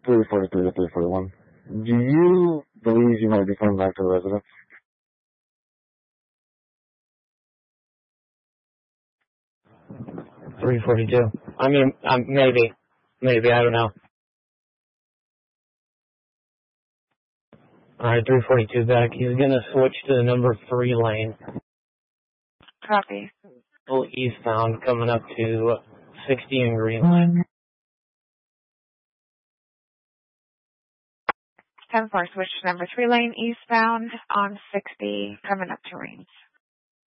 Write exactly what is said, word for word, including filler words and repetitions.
three forty-three to three forty-one. Do you believe you might be coming back to the residence? three forty-two. I mean, um, maybe. Maybe, I don't know. Alright, three forty-two back. He's gonna switch to the number three lane. Copy. Full eastbound, coming up to sixty and Green Line. ten four, switch to number three lane eastbound on sixty, coming up to Rains.